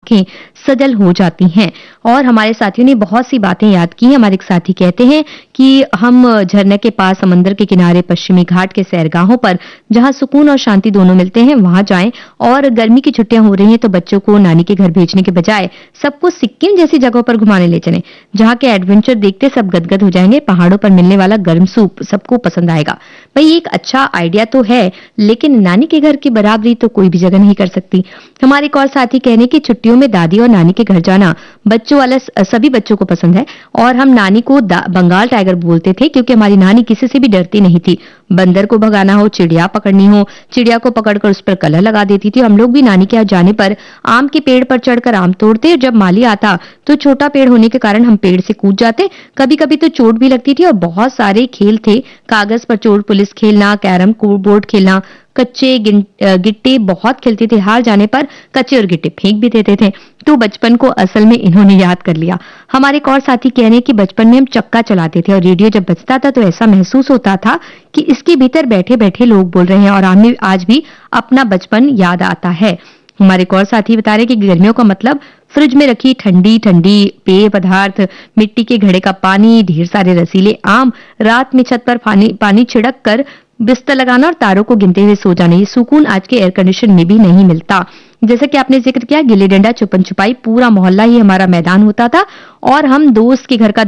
आंखें सजल हो जाती हैं। और हमारे साथियों ने बहुत सी बातें याद की। हमारे एक साथी कहते हैं कि हम झरने के पास, समंदर के किनारे, पश्चिमी घाट के सैरगाहों पर जहां सुकून और शांति दोनों मिलते हैं वहां जाएं। और गर्मी की छुट्टियां हो रही हैं तो बच्चों को नानी के घर भेजने के बजाय सबको सिक्किम जैसी जगहों पर घुमाने ले चलें, जहां के एडवेंचर देखते सब गदगद हो जाएंगे। पहाड़ों पर मिलने वाला गर्म सूप सबको पसंद आएगा। भाई एक अच्छा आइडिया तो है, लेकिन नानी के घर की बराबरी तो कोई भी जगह नहीं कर सकती। हमारे एक और साथी कहने की छुट्टियों में दादी और नानी के घर जाना बच्चों वाला सभी बच्चों को पसंद है। और हम नानी को बंगाल टाइगर बोलते थे क्योंकि हमारी नानी किसी से भी डरती नहीं थी। बंदर को भगाना हो, चिड़िया पकड़नी हो, चिड़िया को पकड़कर उस पर कलर लगा देती थी। हम लोग भी नानी के यहाँ जाने पर आम के पेड़ पर चढ़कर आम तोड़ते। जब माली आता तो छोटा पेड़ होने के कारण हम पेड़ से कूद जाते। कभी कभी तो चोट भी लगती थी। और बहुत सारे खेल थे, कागज पर चोर पुलिस खेलना, कैरम बोर्ड खेलना, कच्चे गिट्टे बहुत खेलते थे। हार जाने पर कच्चे और गिट्टे फेंक भी देते थे। तो बचपन को असल में इन्होंने याद कर लिया। हमारे एक और साथी कह रहे हैं कि बचपन में हम चक्का चलाते थे और रेडियो जब बजता था तो ऐसा महसूस होता था कि इसके भीतर बैठे बैठे लोग बोल रहे हैं। और हमें आज भी अपना बचपन याद आता है। हमारे एक और साथी बता रहे हैं कि गर्मियों का मतलब फ्रिज में रखी ठंडी ठंडी पेय पदार्थ, मिट्टी के घड़े का पानी, ढेर सारे रसीले आम, रात में छत पर पानी छिड़क कर बिस्तर लगाना और तारों को गिनते हुए सो जाना। ये सुकून आज के एयर कंडीशन में भी नहीं मिलता। जैसे कि आपने जिक्र किया, गिल्ली डंडा, छुपन छुपाई, पूरा मोहल्ला ही हमारा मैदान होता था। और हम हर दोस्त के घर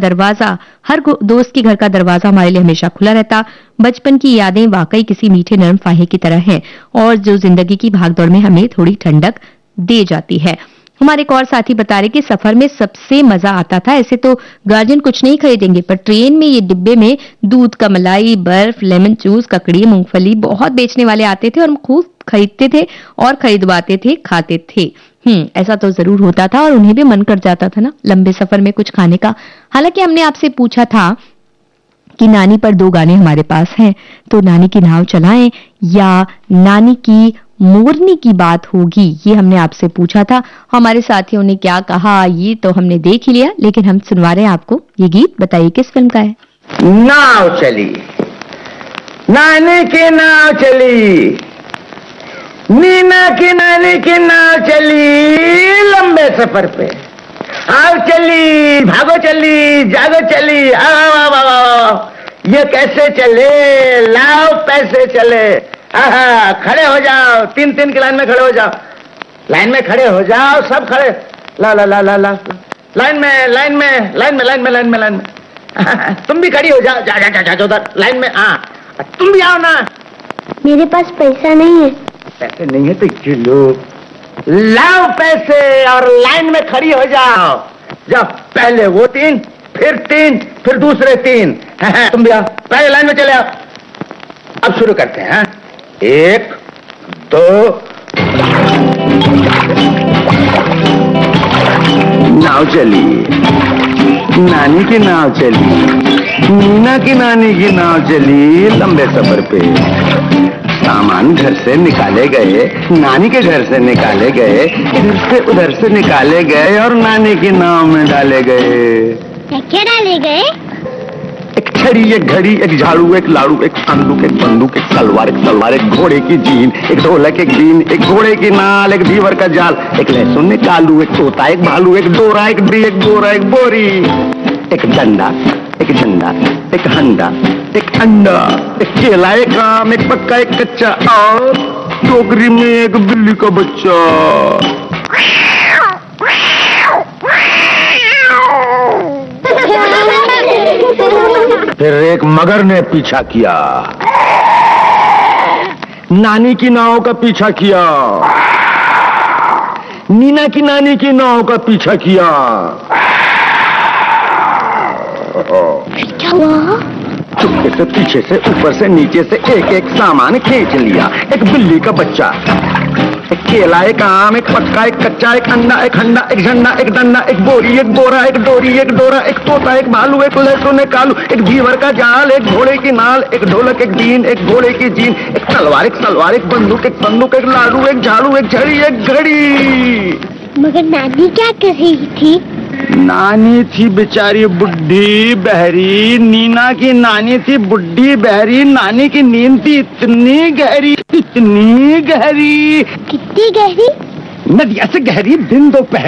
का दरवाजा हमारे लिए हमेशा खुला रहता। बचपन की यादें वाकई किसी मीठे नरम फाहे की तरह हैं और जो जिंदगी की भागदौड़ में हमें थोड़ी ठंडक दे जाती है। हमारे एक और साथी बता रहे कि सफर में सबसे मजा आता था। ऐसे तो गार्जियन कुछ नहीं खरीदेंगे, पर ट्रेन में ये डिब्बे में दूध का मलाई, बर्फ, लेमन जूस, ककड़ी, मूंगफली बहुत बेचने वाले आते थे और हम खूब खरीदते थे और खरीदवाते थे, खाते थे। ऐसा तो जरूर होता था और उन्हें भी मन कर जाता था ना लंबे सफर में कुछ खाने का। हालांकि हमने आपसे पूछा था कि नानी पर 2 गाने हमारे पास हैं, तो नानी की नाव चलाएं या नानी की मोरनी की बात होगी, ये हमने आपसे पूछा था। हमारे साथियों ने क्या कहा ये तो हमने देख ही लिया, लेकिन हम सुनवा रहे हैं आपको ये गीत। बताइए किस फिल्म का है। नाव चली, नानी की नाव चली, नीना की नानी की नाव चली लंबे सफर पे। आओ चली, भागो चली, जागो चली, आओ ये कैसे चले, लाओ पैसे चले। आहा, खड़े हो जाओ, 3 की लाइन में खड़े हो जाओ, लाइन में खड़े हो जाओ, सब खड़े, ला ला ला ला ला लाइन में तुम भी खड़ी हो जाओ, जा उधर लाइन में। हाँ तुम भी आओ ना। मेरे पास पैसा नहीं है। पैसे नहीं है तो ये लो, लाओ पैसे और लाइन में खड़ी हो जाओ। जाओ, पहले वो 3, फिर दूसरे 3। तुम भी आओ, पहले लाइन में चले आओ। अब शुरू करते हैं। 1 2 नाव चली, नानी की नाव चली, नीना की नानी की नाव चली लंबे सफर पे। सामान घर से निकाले गए, नानी के घर से निकाले गए, इधर से उधर से निकाले गए और नानी की नाव में डाले गए। क्या डाले गए? एक छड़ी, एक घड़ी, एक झाड़ू, एक लाड़ू, एक संदूक, एक बंदूक, एक तलवार, एक घोड़े की जीन, एक ढोलक, एक बीन, एक घोड़े की नाल, एक दीवर का जाल, एक लहसुन, एक आलू, एक तोता, एक भालू, एक डोरा, एक डी, एक बोरा, एक बोरी, एक डंडा, एक झंडा, एक हंडा, एक अंडा, एक केला, एक आम, एक पक्का, एक कच्चा और टोकरी में एक बिल्ली का बच्चा। फिर एक मगर ने पीछा किया, नानी की नाव का पीछा किया, नीना की नानी की नाव का पीछा किया। क्या हुआ? चुपके से, पीछे से, ऊपर से, नीचे से एक सामान खींच लिया। एक बिल्ली का बच्चा, एक केला, एक आम, एक पक्का, एक कच्चा, एक अंडा, एक हंडा, एक झंडा, एक डंडा, एक बोरी, एक बोरा, एक डोरी, एक डोरा, एक तोता, एक भालू, एक लहसुन, एक आलू, एक दीवर का जाल, एक घोड़े की नाल, एक ढोलक, एक बीन, एक घोड़े की जीन, एक तलवार, एक बंदूक, एक संदूक, एक लाड़ू, एक झाड़ू, एक छड़ी, एक घड़ी। मगर नानी क्या कर रही थी? नानी थी बेचारी बुढ़ी बहरी। नीना की नानी थी बुढ़ी बहरी। नानी की नींद थी इतनी गहरी, इतनी गहरी। कितनी गहरी? नदिया से गहरी दिन दोपहर।